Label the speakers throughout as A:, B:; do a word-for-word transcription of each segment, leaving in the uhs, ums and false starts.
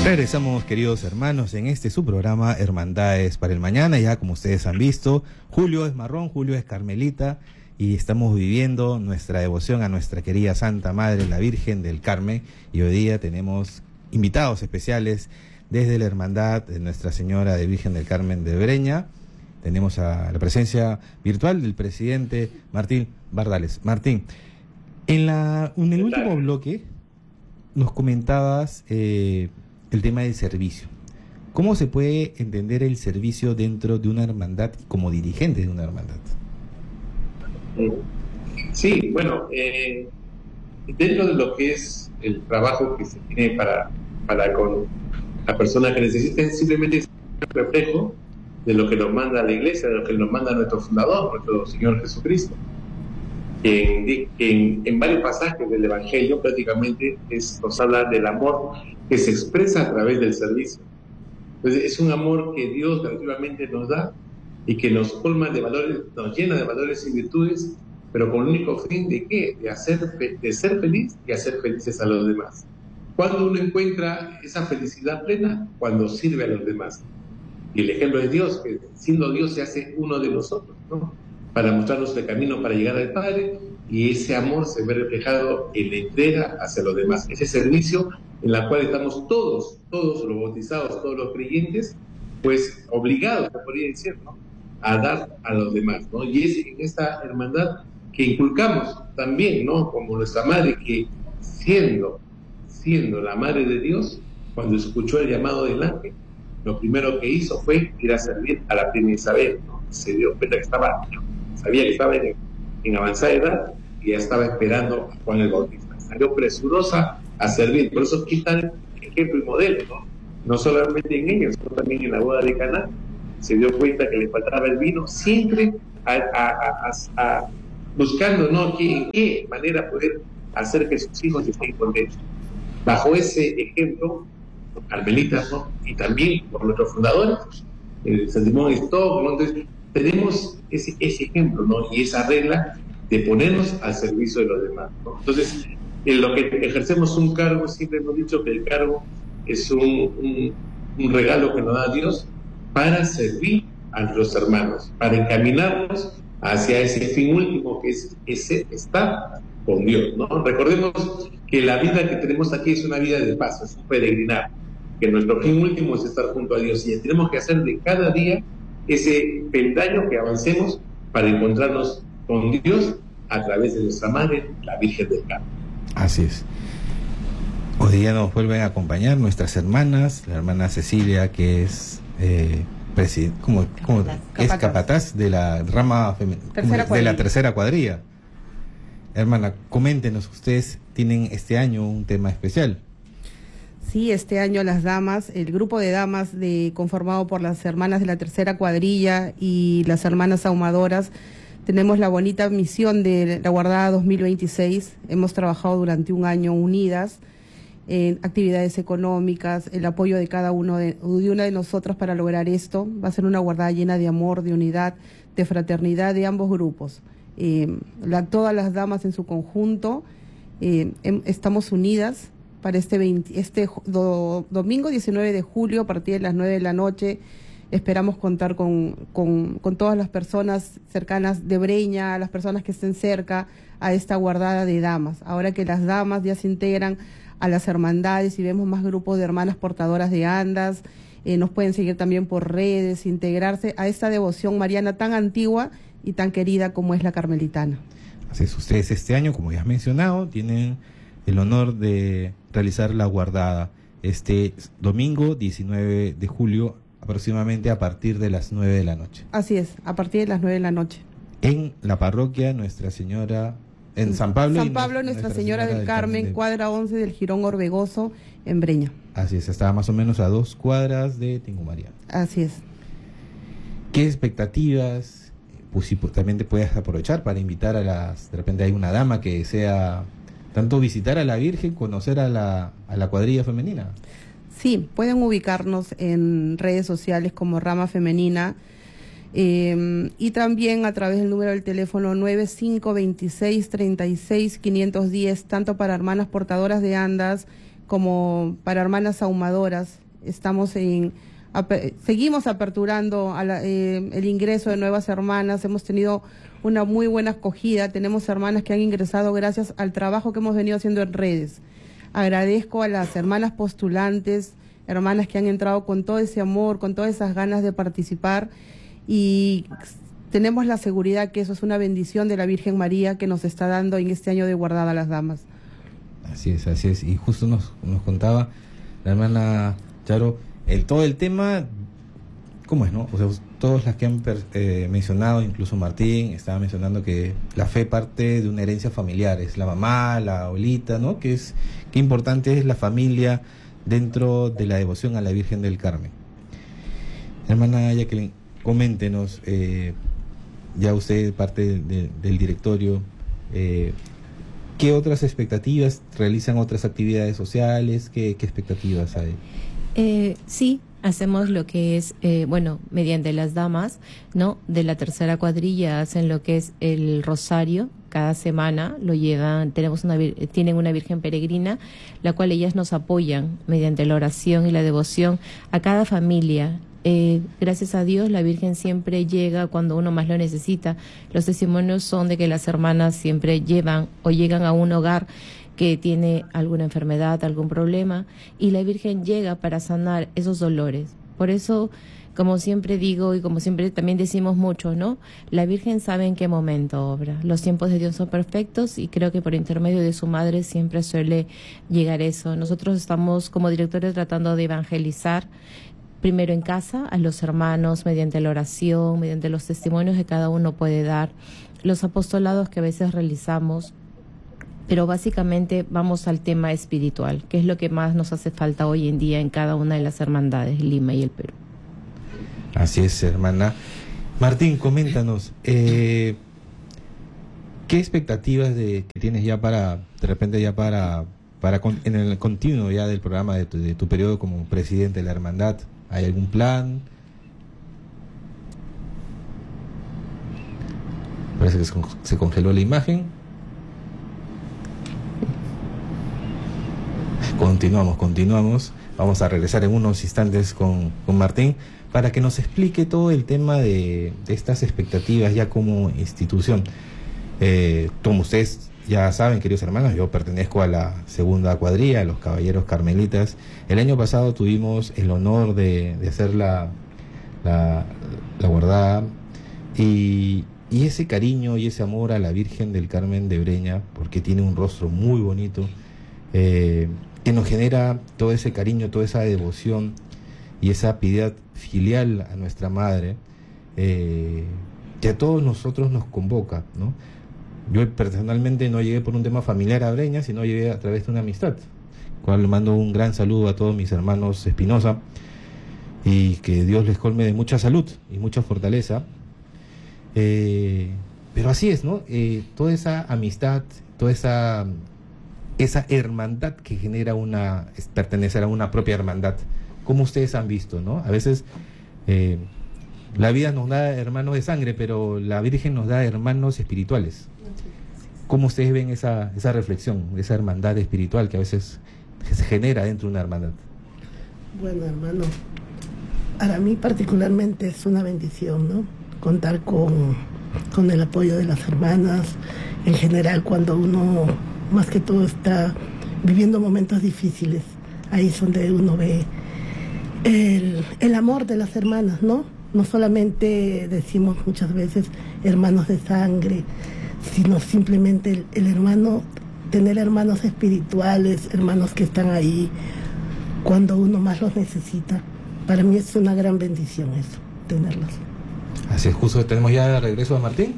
A: Regresamos, queridos hermanos, en este su programa Hermandades para el Mañana. Ya como ustedes han visto, Julio es marrón, Julio es carmelita, y estamos viviendo nuestra devoción a nuestra querida Santa Madre, la Virgen del Carmen, y hoy día tenemos invitados especiales desde la Hermandad de Nuestra Señora de Virgen del Carmen de Breña. Tenemos a la presencia virtual del presidente Martín Bardales. Martín, en, la, en el último bloque nos comentabas eh, el tema del servicio. ¿Cómo se puede entender el servicio dentro de una hermandad como dirigente de una hermandad?
B: Sí, bueno, eh, dentro de lo que es el trabajo que se tiene para, para con la persona que necesita, simplemente es un reflejo de lo que nos manda la Iglesia, de lo que nos manda nuestro fundador, nuestro Señor Jesucristo, que en, en, en varios pasajes del Evangelio prácticamente es, nos habla del amor que se expresa a través del servicio. Entonces es un amor que Dios gratuitamente nos da y que nos colma de valores, nos llena de valores y virtudes, pero con el único fin de ¿qué? De, hacer, de ser feliz y hacer felices a los demás. ¿Cuándo uno encuentra esa felicidad plena? Cuando sirve a los demás. Y el ejemplo es Dios, que siendo Dios se hace uno de nosotros, ¿no? Para mostrarnos el camino para llegar al Padre, y ese amor se ve reflejado en la entrega hacia los demás. Ese servicio en la cual estamos todos, todos los bautizados, todos los creyentes, pues obligados, se podría decir, ¿no? A dar a los demás, ¿no? Y es en esta hermandad que inculcamos también, ¿no? Como nuestra madre, que siendo, siendo la madre de Dios, cuando escuchó el llamado del ángel, lo primero que hizo fue ir a servir a la prima Isabel, ¿no? Se dio cuenta que estaba, sabía que estaba en, en avanzada edad y ya estaba esperando a Juan el Bautista. Salió presurosa a servir, por eso aquí está el ejemplo y modelo, ¿no? No solamente en ellos, sino también en la boda de Caná. Se dio cuenta que le faltaba el vino, siempre a, a, a, a, buscando, ¿no? ¿Qué, en qué manera poder hacer que sus hijos estén contentos. Bajo ese ejemplo, los carmelitas, ¿no? Y también por nuestros fundadores, el San Simón Stock, ¿no? Entonces, tenemos ese, ese ejemplo, ¿no? Y esa regla de ponernos al servicio de los demás, ¿no? Entonces, en lo que ejercemos un cargo, siempre hemos dicho que el cargo es un, un, un regalo que nos da Dios para servir a nuestros hermanos, para encaminarnos hacia ese fin último que es ese estar con Dios, ¿no? Recordemos que la vida que tenemos aquí es una vida de paso, es un peregrinar, que nuestro fin último es estar junto a Dios, y tenemos que hacer de cada día ese peldaño que avancemos para encontrarnos con Dios a través de nuestra Madre, la Virgen del Carmen.
A: Así es. Hoy día nos vuelven a acompañar nuestras hermanas, la hermana Cecilia, que es eh, presid- como, como capataz. es capataz de la rama femenina, de la tercera cuadrilla. Hermana, coméntenos, ustedes tienen este año un tema especial.
C: Sí, este año las damas, el grupo de damas de, conformado por las hermanas de la tercera cuadrilla y las hermanas ahumadoras, tenemos la bonita misión de la Guardada dos mil veintiséis. Hemos trabajado durante un año unidas en actividades económicas, el apoyo de cada uno de, de una de nosotras para lograr esto. Va a ser una guardada llena de amor, de unidad, de fraternidad de ambos grupos. Eh, la, todas las damas en su conjunto eh, em, estamos unidas para este, veinte, este do, domingo diecinueve de julio a partir de las nueve de la noche. Esperamos contar con, con, con todas las personas cercanas de Breña, las personas que estén cerca a esta guardada de damas. Ahora que las damas ya se integran a las hermandades y vemos más grupos de hermanas portadoras de andas, eh, nos pueden seguir también por redes, integrarse a esta devoción mariana tan antigua y tan querida como es la carmelitana.
A: Así es, ustedes este año, como ya has mencionado, tienen el honor de realizar la guardada este domingo diecinueve de julio, aproximadamente a partir de las nueve de la noche.
C: Así es, a partir de las nueve de la noche.
A: En la parroquia Nuestra Señora, en San Pablo.
C: San Pablo, Nuestra, Nuestra Señora, Señora del Carmen, Carmen de... cuadra once del Jirón Orbegoso, en Breña.
A: Así es, estaba más o menos a dos cuadras de Tingumaría.
C: Así es.
A: ¿Qué expectativas? Pues si también te puedes aprovechar para invitar a las, de repente hay una dama que desea tanto visitar a la Virgen, conocer a la, a la cuadrilla femenina.
C: Sí, pueden ubicarnos en redes sociales como Rama Femenina eh, y también a través del número del teléfono nueve cinco dos seis, tres seis, cinco uno cero, tanto para hermanas portadoras de andas como para hermanas ahumadoras. Estamos en, ap- seguimos aperturando a la, eh, el ingreso de nuevas hermanas. Hemos tenido una muy buena acogida. Tenemos hermanas que han ingresado gracias al trabajo que hemos venido haciendo en redes. Agradezco a las hermanas postulantes, hermanas que han entrado con todo ese amor, con todas esas ganas de participar, y tenemos la seguridad que eso es una bendición de la Virgen María que nos está dando en este año de Guardada a las Damas.
A: Así es, así es. Y justo nos, nos contaba la hermana Charo, el, todo el tema, ¿cómo es, no? O sea, todas las que han per, eh, mencionado, incluso Martín, estaba mencionando que la fe parte de una herencia familiar, es la mamá, la abuelita, ¿no? Que es, qué importante es la familia dentro de la devoción a la Virgen del Carmen. Hermana Jacqueline, coméntenos, eh, ya usted parte de, de, del directorio, eh, ¿qué otras expectativas realizan, otras actividades sociales? ¿Qué, qué expectativas hay?
D: Eh, sí, hacemos lo que es, eh, bueno, mediante las damas, ¿no? De la tercera cuadrilla hacen lo que es el rosario. Cada semana lo llevan, tenemos una, tienen una Virgen peregrina, la cual ellas nos apoyan mediante la oración y la devoción a cada familia. Eh, gracias a Dios la Virgen siempre llega cuando uno más lo necesita. Los testimonios son de que las hermanas siempre llevan o llegan a un hogar que tiene alguna enfermedad, algún problema, y la Virgen llega para sanar esos dolores. Por eso, como siempre digo y como siempre también decimos mucho, ¿no? La Virgen sabe en qué momento obra. Los tiempos de Dios son perfectos y creo que por intermedio de su madre siempre suele llegar eso. Nosotros estamos como directores tratando de evangelizar primero en casa a los hermanos mediante la oración, mediante los testimonios que cada uno puede dar, los apostolados que a veces realizamos, pero básicamente vamos al tema espiritual, que es lo que más nos hace falta hoy en día en cada una de las hermandades, Lima y el Perú.
A: Así es, hermana. Martín, coméntanos, eh, ¿qué expectativas de, que tienes ya para, de repente ya para, para con, en el continuo ya del programa de tu, de tu periodo como presidente de la hermandad? ¿Hay algún plan? Parece que se congeló la imagen. Continuamos, continuamos. Vamos a regresar en unos instantes con, con Martín para que nos explique todo el tema de, de estas expectativas ya como institución. Eh, como ustedes ya saben, queridos hermanos, yo pertenezco a la segunda cuadrilla, a los Caballeros Carmelitas. El año pasado tuvimos el honor de, de hacer la, la, la guardada y, y ese cariño y ese amor a la Virgen del Carmen de Breña, porque tiene un rostro muy bonito, eh, que nos genera todo ese cariño, toda esa devoción y esa piedad filial a nuestra Madre, eh, que a todos nosotros nos convoca, ¿no? Yo personalmente no llegué por un tema familiar a Breña, sino llegué a través de una amistad, cual mando un gran saludo a todos mis hermanos Espinosa y que Dios les colme de mucha salud y mucha fortaleza. Eh, pero así es, ¿no? Eh, toda esa amistad, toda esa esa hermandad que genera una es pertenecer a una propia hermandad, como ustedes han visto, ¿no? A veces eh, la vida nos da hermanos de sangre, pero la Virgen nos da hermanos espirituales. ¿Cómo ustedes ven esa, esa reflexión, esa hermandad espiritual que a veces se genera dentro de una hermandad?
E: Bueno, hermano, para mí particularmente es una bendición, ¿no? Contar con, con el apoyo de las hermanas, en general cuando uno, más que todo, está viviendo momentos difíciles. Ahí es donde uno ve el, el amor de las hermanas, ¿no? No solamente decimos muchas veces hermanos de sangre, sino simplemente el, el hermano, tener hermanos espirituales, hermanos que están ahí cuando uno más los necesita. Para mí es una gran bendición eso, tenerlos.
A: Así es, justo tenemos ya de regreso a Martín.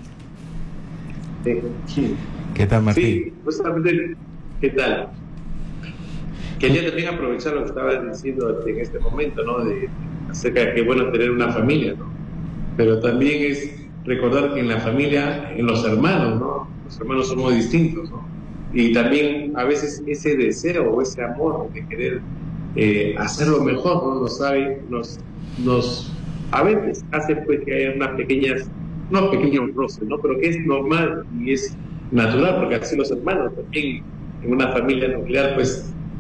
B: Sí.
A: ¿Qué tal, Martín?
B: Sí, justamente, ¿qué tal? Quería también aprovechar lo que estabas diciendo en este momento, ¿no? De, acerca de que es bueno tener una familia, ¿no? Pero también es recordar que en la familia, en los hermanos, ¿no? Los hermanos somos distintos, ¿no? Y también a veces ese deseo o ese amor de querer eh, hacerlo mejor, ¿no? Nos sabe, nos, nos, a veces hace pues que haya unas pequeñas, no pequeños roces, ¿no? Pero que es normal y es natural, porque así los hermanos también en una familia nuclear, pues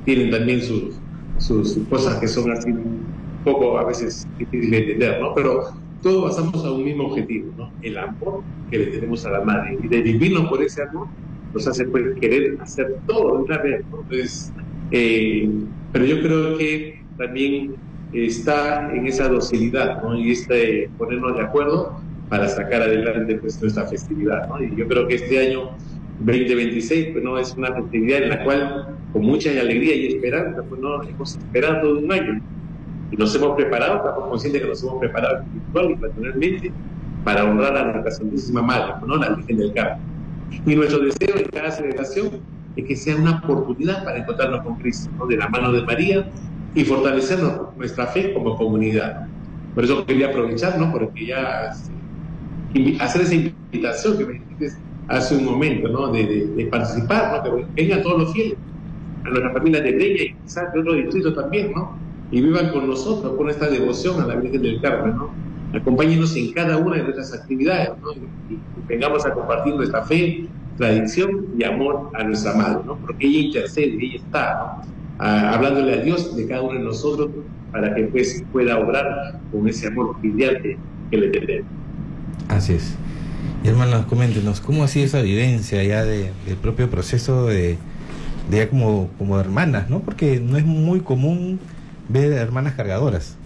B: tienen también sus, sus cosas que son así un poco a veces difíciles de entender, ¿no? Pero todos basamos a un mismo objetivo, ¿no? El amor que le tenemos a la madre. Y de vivirnos por ese amor nos hace pues, querer hacer todo de una vez, ¿no? Entonces, eh, pero yo creo que también está en esa docilidad, ¿no? Y este ponernos de acuerdo para sacar adelante pues, nuestra festividad, ¿no? Y yo creo que este año veinte veintiséis pues, ¿no? Es una festividad en la cual con mucha alegría y esperanza pues, ¿no? hemos esperado todo un año y nos hemos preparado, estamos conscientes que nos hemos preparado espiritual y paternalmente para honrar a nuestra Santísima Madre, ¿no? La Virgen del Carmen. Y nuestro deseo en cada celebración es que sea una oportunidad para encontrarnos con Cristo, ¿no? De la mano de María y fortalecernos nuestra fe como comunidad. Por eso quería aprovechar, ¿no? Porque ya hacer esa invitación que me dijiste hace un momento, ¿no? De, de, de participar, ¿no? Que vengan todos los fieles, a nuestras familias de Breña y quizás de otro distrito también, ¿no? Y vivan con nosotros, con esta devoción a la Virgen del Carmen, ¿no? Acompáñenos en cada una de nuestras actividades, ¿no? Y, y vengamos a compartir nuestra fe, tradición y amor a nuestra Madre, ¿no? Porque ella intercede, ella está, ¿no? A, hablándole a Dios de cada uno de nosotros para que pues pueda obrar con ese amor filial que, que le tenemos.
A: Así es. Y hermanos, coméntenos, ¿cómo ha sido esa vivencia ya de, del propio proceso de, de ya como, como hermanas, ¿no? Porque no es muy común ver hermanas cargadoras.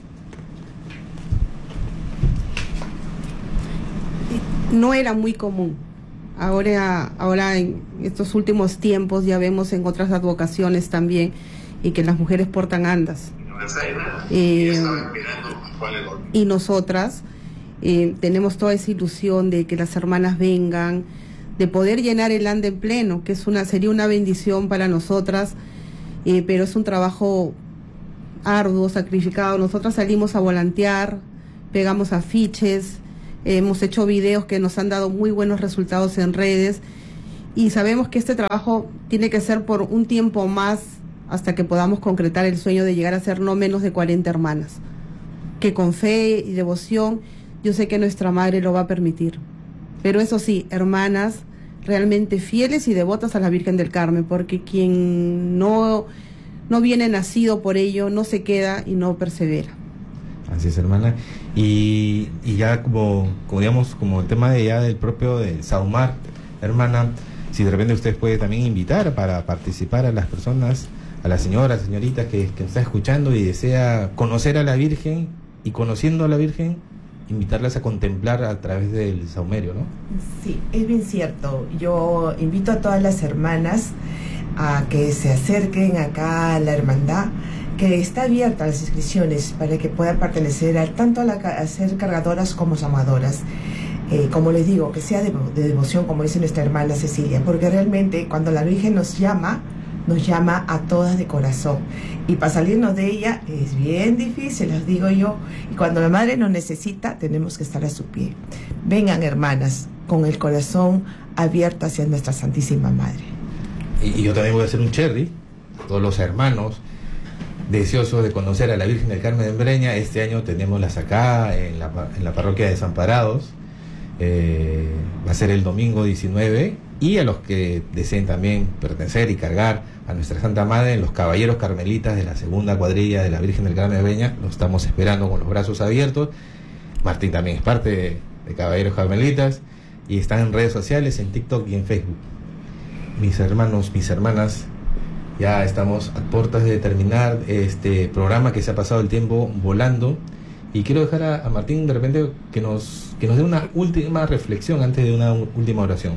C: No era muy común. Ahora, ahora en estos últimos tiempos ya vemos en otras advocaciones también y que las mujeres portan andas. Eh, y nosotras eh, tenemos toda esa ilusión de que las hermanas vengan, de poder llenar el anda en pleno, que es una sería una bendición para nosotras, eh, pero es un trabajo arduo, sacrificado. Nosotras salimos a volantear, pegamos afiches, eh, hemos hecho videos que nos han dado muy buenos resultados en redes y sabemos que este trabajo tiene que ser por un tiempo más hasta que podamos concretar el sueño de llegar a ser no menos de cuarenta hermanas, que con fe y devoción yo sé que nuestra Madre lo va a permitir. Pero eso sí, hermanas realmente fieles y devotas a la Virgen del Carmen, porque quien no, no viene nacido por ello no se queda y no persevera.
A: Así es, hermana. Y, y ya como, como digamos, como el tema de ya del propio del Sahumar, hermana, si de repente usted puede también invitar para participar a las personas, a las señoras, señoritas que, que está escuchando y desea conocer a la Virgen, y conociendo a la Virgen, invitarlas a contemplar a través del saumerio, ¿no?
F: Sí, es bien cierto. Yo invito a todas las hermanas a que se acerquen acá a la hermandad, que está abierta las inscripciones para que puedan pertenecer a, tanto a, la, a ser cargadoras como amadoras. Eh, como les digo, que sea de, de devoción, como dice nuestra hermana Cecilia, porque realmente cuando la Virgen nos llama, nos llama a todas de corazón, y para salirnos de ella es bien difícil, les digo yo, y cuando la Madre nos necesita tenemos que estar a su pie. Vengan, hermanas, con el corazón abierto hacia nuestra Santísima Madre.
A: Y, y yo también voy a hacer un cherry, todos los hermanos deseosos de conocer a la Virgen del Carmen de Breña. Este año tenemos las acá en la, en la parroquia de Desamparados, eh, va a ser el domingo diecinueve, y a los que deseen también pertenecer y cargar a nuestra Santa Madre, en los Caballeros Carmelitas de la segunda cuadrilla de la Virgen del Carmen de Breña, los estamos esperando con los brazos abiertos. Martín también es parte de, de Caballeros Carmelitas y están en redes sociales, en TikTok y en Facebook. Mis hermanos, mis hermanas, ya estamos a puertas de terminar este programa que se ha pasado el tiempo volando, y quiero dejar a, a Martín de repente que nos, que nos dé una última reflexión antes de una última oración.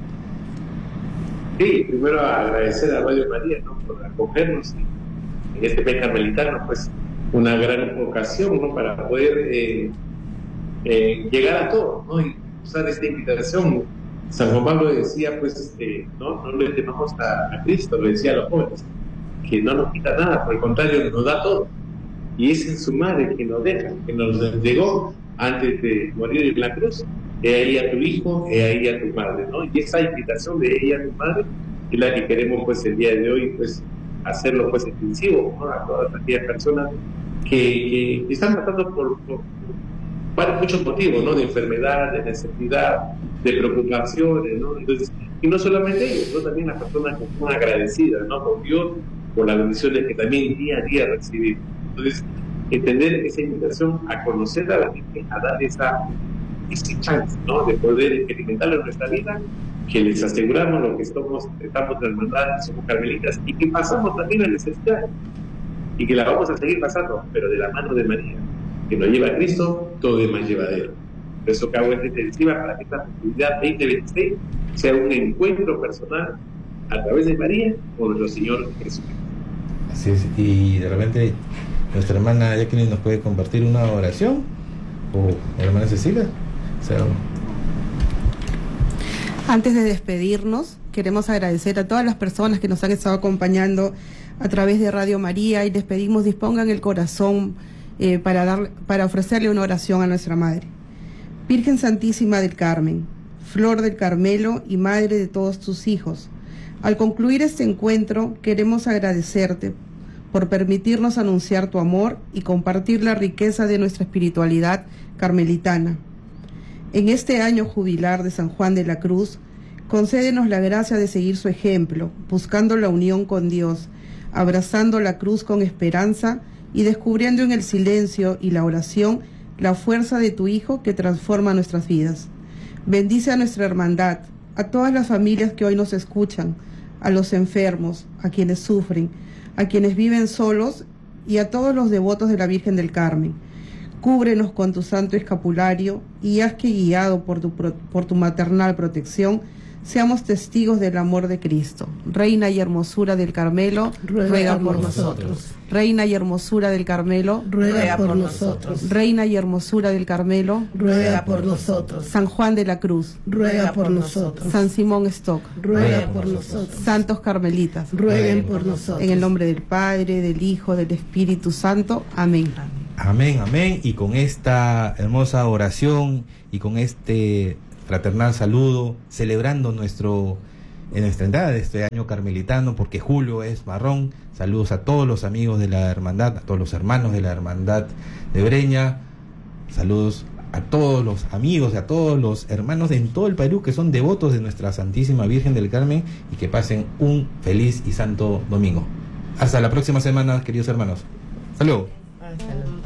B: Sí, primero agradecer a Radio María, ¿no?, por acogernos en este mes carmelitano, pues una gran ocasión, ¿no?, para poder eh, eh, llegar a todos, ¿no?, y usar esta invitación. San Juan Pablo decía, pues, este, no, no le temamos a, a Cristo, lo decía a los jóvenes, que no nos quita nada, por el contrario, nos da todo. Y es en su Madre que nos deja, que nos entregó antes de morir en la cruz. He ahí a tu hijo, he ahí a tu madre, ¿no? Y esa invitación de ella a tu madre es la que queremos, pues, el día de hoy, pues, hacerlo, pues, extensivo, ¿no?, a todas aquellas personas que, que están pasando por, por, por muchos motivos, ¿no?, de enfermedad, de necesidad, de preocupaciones, ¿no? Entonces, y no solamente ellos, sino también las personas que son agradecidas, ¿no?, con Dios por las bendiciones que también día a día recibimos. Entonces, entender esa invitación a conocer a la gente, a dar esa, ese chance, ¿no?, de poder experimentarlo en nuestra vida, que les aseguramos lo que estamos, estamos en la hermandad, somos carmelitas, y que pasamos también la necesidad, y que la vamos a seguir pasando, pero de la mano de María, que nos lleva a Cristo, todo es más llevadero. Por eso que hago esta intensiva para que esta festividad veinte veintiséis sea un encuentro personal a través de María con nuestro Señor Jesucristo.
A: Así es, y de repente nuestra hermana Jacqueline nos puede compartir una oración, o la hermana Cecilia. O sea,
C: antes de despedirnos, queremos agradecer a todas las personas que nos han estado acompañando a través de Radio María, y les pedimos dispongan el corazón eh, para, dar, para ofrecerle una oración a nuestra Madre. Virgen Santísima del Carmen, Flor del Carmelo y Madre de todos tus hijos, al concluir este encuentro queremos agradecerte por permitirnos anunciar tu amor y compartir la riqueza de nuestra espiritualidad carmelitana. En este año jubilar de San Juan de la Cruz, concédenos la gracia de seguir su ejemplo, buscando la unión con Dios, abrazando la cruz con esperanza y descubriendo en el silencio y la oración la fuerza de tu Hijo que transforma nuestras vidas. Bendice a nuestra hermandad, a todas las familias que hoy nos escuchan, a los enfermos, a quienes sufren, a quienes viven solos y a todos los devotos de la Virgen del Carmen. Cúbrenos con tu santo escapulario y haz que, guiado por tu, por tu maternal protección, seamos testigos del amor de Cristo. Reina y hermosura del Carmelo, ruega, ruega por, por nosotros. nosotros. Reina y hermosura del Carmelo, ruega, ruega por, por nosotros. Reina y hermosura del Carmelo, ruega por nosotros. San Juan de la Cruz, ruega por nosotros. San Simón Stock, ruega por nosotros. Santos Carmelitas, rueguen por nosotros. En el nombre del Padre, del Hijo, del Espíritu Santo. Amén.
A: Amén, amén. Y con esta hermosa oración y con este fraternal saludo, celebrando nuestro en nuestra entrada de este año carmelitano, porque julio es marrón. Saludos a todos los amigos de la hermandad, a todos los hermanos de la hermandad de Breña. Saludos a todos los amigos, a todos los hermanos en todo el Perú que son devotos de nuestra Santísima Virgen del Carmen, y que pasen un feliz y santo domingo. Hasta la próxima semana, queridos hermanos. Hasta luego.
F: Hasta luego.